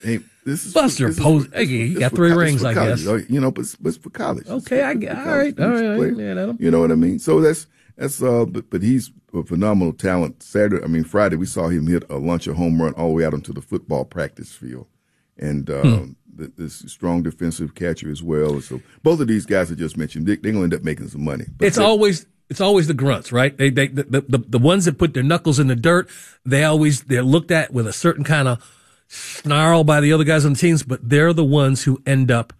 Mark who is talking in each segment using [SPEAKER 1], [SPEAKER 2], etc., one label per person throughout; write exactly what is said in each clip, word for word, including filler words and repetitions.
[SPEAKER 1] Hey, this is
[SPEAKER 2] Buster
[SPEAKER 1] this is-
[SPEAKER 2] Posey.
[SPEAKER 1] this is-
[SPEAKER 2] Hey, he
[SPEAKER 1] this
[SPEAKER 2] got
[SPEAKER 1] is
[SPEAKER 2] three
[SPEAKER 1] for co-
[SPEAKER 2] rings,
[SPEAKER 1] it's for
[SPEAKER 2] I
[SPEAKER 1] college,
[SPEAKER 2] guess.
[SPEAKER 1] You know, but it's, but it's for college. It's
[SPEAKER 2] Okay,
[SPEAKER 1] for-
[SPEAKER 2] I
[SPEAKER 1] for
[SPEAKER 2] get- all
[SPEAKER 1] college
[SPEAKER 2] right, all
[SPEAKER 1] players.
[SPEAKER 2] right, yeah, Adam.
[SPEAKER 1] You know what I mean? So that's that's uh, but, but he's a phenomenal talent. Saturday, I mean Friday, we saw him hit a launch a home run all the way out onto the football practice field, and um,
[SPEAKER 2] Hmm.
[SPEAKER 1] th- this strong defensive catcher as well. So both of these guys I just mentioned, they, they're going to end up making some money. But
[SPEAKER 2] It's
[SPEAKER 1] they-
[SPEAKER 2] always it's always the grunts, right? They they the, the the ones that put their knuckles in the dirt. They always they're looked at with a certain kind of snarl by the other guys on the teams, but they're the ones who end up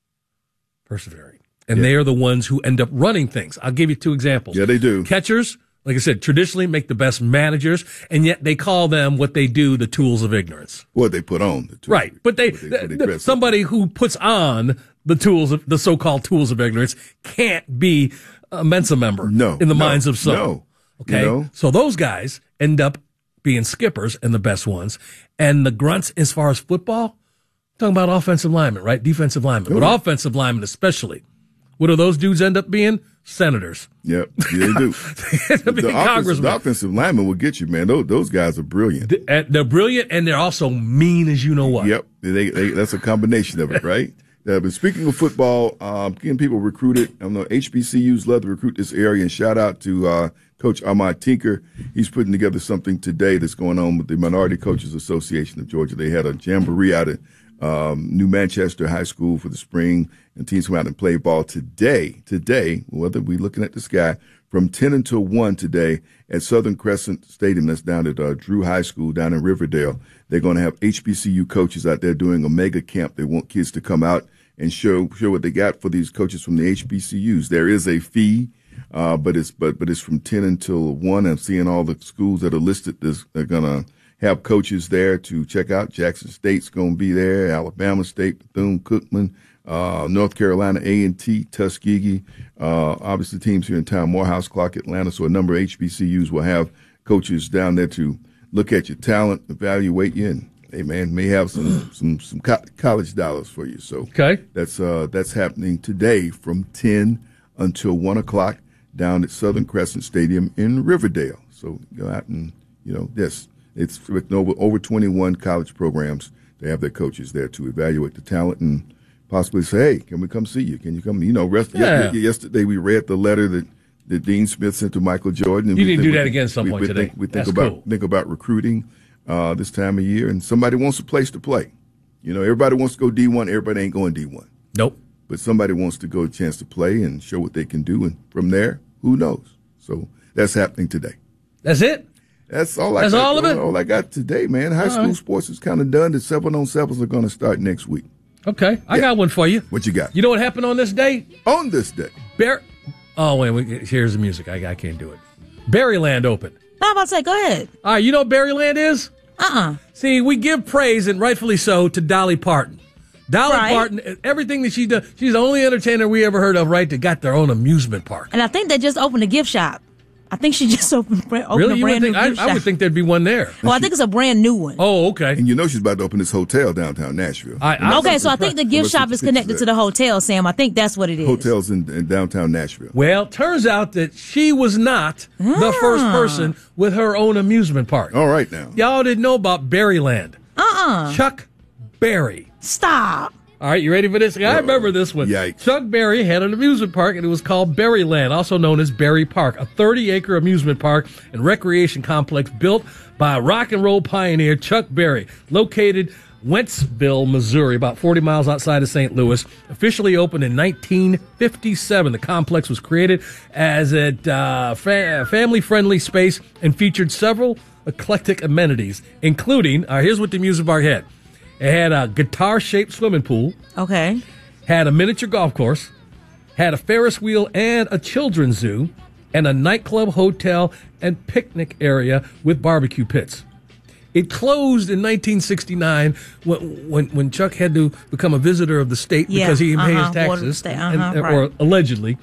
[SPEAKER 2] persevering, and
[SPEAKER 1] Yeah.
[SPEAKER 2] they are the ones who end up running things. I'll give you two examples.
[SPEAKER 1] Yeah, they do.
[SPEAKER 2] Catchers, like I said, traditionally make the best managers, and yet they call them what they do the tools of ignorance.
[SPEAKER 1] what they put on. The two,
[SPEAKER 2] Right, but they,
[SPEAKER 1] what they- what they
[SPEAKER 2] th-
[SPEAKER 1] dress up.
[SPEAKER 2] somebody who puts on the tools of the so-called tools of ignorance can't be a Mensa member.
[SPEAKER 1] No,
[SPEAKER 2] in the
[SPEAKER 1] no,
[SPEAKER 2] minds of some.
[SPEAKER 1] no.
[SPEAKER 2] Okay,
[SPEAKER 1] You know?
[SPEAKER 2] so those guys end up being skippers and the best ones, and the grunts as far as football. Talking about offensive linemen, right? Defensive linemen, but
[SPEAKER 1] Ooh.
[SPEAKER 2] offensive linemen especially. What do those dudes end up being? Senators.
[SPEAKER 1] Yep, yeah, they do.
[SPEAKER 2] They end up
[SPEAKER 1] the,
[SPEAKER 2] being
[SPEAKER 1] offensive,
[SPEAKER 2] congressmen.
[SPEAKER 1] the offensive lineman will get you, man. Those those guys are brilliant.
[SPEAKER 2] And they're brilliant, and they're also mean as you know what.
[SPEAKER 1] Yep, they, they, that's a combination of it, right? Uh, but speaking of football, um, getting people recruited, I know H B C Us love to recruit this area, and shout out to uh, Coach Ahmad Tinker. He's putting together something today that's going on with the Minority Coaches Association of Georgia. They had a jamboree out at um, New Manchester High School for the spring, and teams come out and play ball today. Today, whether we're looking at the sky, from ten until one today at Southern Crescent Stadium. That's down at uh, Drew High School down in Riverdale. They're going to have H B C U coaches out there doing a mega camp. They want kids to come out and show show what they got for these coaches from the H B C Us. There is a fee, uh, but it's but but it's from ten until one. I'm seeing all the schools that are listed. There's, they're gonna have coaches there to check out. Jackson State's gonna be there. Alabama State, Bethune-Cookman, uh, North Carolina A and T, Tuskegee. Uh, obviously, teams here in town, Morehouse, Clark, Atlanta. So a number of H B C Us will have coaches down there to look at your talent, evaluate you, and hey man, may have some some some co- college dollars for you. So
[SPEAKER 2] Okay.
[SPEAKER 1] that's uh that's happening today from ten until one o'clock down at Southern Crescent Stadium in Riverdale. So go out and you know this. It's with over over twenty-one college programs. They have their coaches there to evaluate the talent and possibly say, hey, can we come see you? Can you come? You know, rest,
[SPEAKER 2] Yeah.
[SPEAKER 1] yesterday we read the letter that. that Dean Smith sent to Michael Jordan. And
[SPEAKER 2] You
[SPEAKER 1] we
[SPEAKER 2] need to
[SPEAKER 1] think
[SPEAKER 2] do that
[SPEAKER 1] we-
[SPEAKER 2] again some
[SPEAKER 1] we,
[SPEAKER 2] point
[SPEAKER 1] we
[SPEAKER 2] today.
[SPEAKER 1] Think, we think
[SPEAKER 2] That's
[SPEAKER 1] about
[SPEAKER 2] cool.
[SPEAKER 1] think about recruiting uh, this time of year, and somebody wants a place to play. You know, everybody wants to go D one. Everybody ain't going D one.
[SPEAKER 2] Nope.
[SPEAKER 1] But somebody wants to go a chance to play and show what they can do, and from there, who knows? So that's happening today.
[SPEAKER 2] That's it?
[SPEAKER 1] That's all I
[SPEAKER 2] That's
[SPEAKER 1] got.
[SPEAKER 2] all of it?
[SPEAKER 1] All I got today, man. High
[SPEAKER 2] All
[SPEAKER 1] school
[SPEAKER 2] right.
[SPEAKER 1] sports is kind of done. The seven on sevens are going to start next week.
[SPEAKER 2] Okay. I
[SPEAKER 1] Yeah.
[SPEAKER 2] got one for you.
[SPEAKER 1] What you got?
[SPEAKER 2] You know what happened on this day?
[SPEAKER 1] On this day,
[SPEAKER 2] Bear. Oh, wait, wait. Here's the music. I, I can't do it. Berryland opened.
[SPEAKER 3] I'm about to say, go ahead.
[SPEAKER 2] All right, you know what Berryland is?
[SPEAKER 3] Uh-uh.
[SPEAKER 2] See, we give praise, and rightfully so, to Dolly Parton. Dolly
[SPEAKER 3] Right.
[SPEAKER 2] Parton, everything that she does, she's the only entertainer we ever heard of, right, that got their own amusement park.
[SPEAKER 3] And I think they just opened a gift shop. I think she just opened, opened
[SPEAKER 2] Really?
[SPEAKER 3] a
[SPEAKER 2] You would
[SPEAKER 3] brand
[SPEAKER 2] think,
[SPEAKER 3] new
[SPEAKER 2] I,
[SPEAKER 3] gift
[SPEAKER 2] I
[SPEAKER 3] shop.
[SPEAKER 2] would think there'd be one there.
[SPEAKER 3] well, I think it's a brand new one.
[SPEAKER 2] Oh, okay.
[SPEAKER 1] and you know she's about to open this hotel downtown Nashville.
[SPEAKER 2] I, I,
[SPEAKER 3] okay, so I think the gift
[SPEAKER 1] Let's
[SPEAKER 3] shop
[SPEAKER 1] see
[SPEAKER 3] is
[SPEAKER 1] pictures
[SPEAKER 3] connected
[SPEAKER 1] of
[SPEAKER 3] to
[SPEAKER 1] that.
[SPEAKER 3] the hotel, Sam. I think that's what it is.
[SPEAKER 1] Hotels in, in downtown Nashville.
[SPEAKER 2] Well, turns out that she was not the first person with her own amusement park.
[SPEAKER 1] All right now.
[SPEAKER 2] Y'all didn't know about Berryland.
[SPEAKER 3] Uh-uh.
[SPEAKER 2] Chuck Berry.
[SPEAKER 3] Stop.
[SPEAKER 2] All right, you ready for this? I remember this one.
[SPEAKER 1] Yikes.
[SPEAKER 2] Chuck Berry had an amusement park, and it was called Berryland, also known as Berry Park, a thirty-acre amusement park and recreation complex built by rock and roll pioneer Chuck Berry, located Wentzville, Missouri, about forty miles outside of Saint Louis. Officially opened in nineteen fifty-seven, the complex was created as a uh, fa- family-friendly space and featured several eclectic amenities, including, uh, here's what the amusement park had. It had a guitar-shaped swimming pool,
[SPEAKER 3] Okay.
[SPEAKER 2] had a miniature golf course, had a Ferris wheel and a children's zoo, and a nightclub, hotel, and picnic area with barbecue pits. It closed in nineteen sixty-nine when, when, when Chuck had to become a visitor of the state
[SPEAKER 3] Yeah,
[SPEAKER 2] because he didn't pay his
[SPEAKER 3] uh-huh, water
[SPEAKER 2] taxes,
[SPEAKER 3] state,
[SPEAKER 2] and-
[SPEAKER 3] uh-huh,
[SPEAKER 2] or
[SPEAKER 3] right.
[SPEAKER 2] allegedly,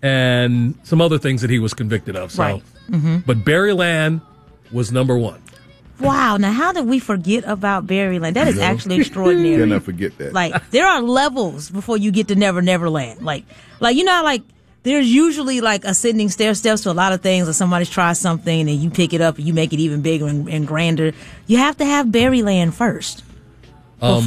[SPEAKER 2] and some other things that he was convicted of. So,
[SPEAKER 3] Right. Mm-hmm.
[SPEAKER 2] But Berryland was number one.
[SPEAKER 3] Wow. Now, how did we forget about Berryland? That is actually extraordinary.
[SPEAKER 1] Cannot forget that.
[SPEAKER 3] Like, there are levels before you get to Never Never Land. Like, like you know how, like, there's usually, like, ascending stair steps to a lot of things, or somebody's try something, and you pick it up, and you make it even bigger and, and grander. You have to have Berryland first.
[SPEAKER 2] Um,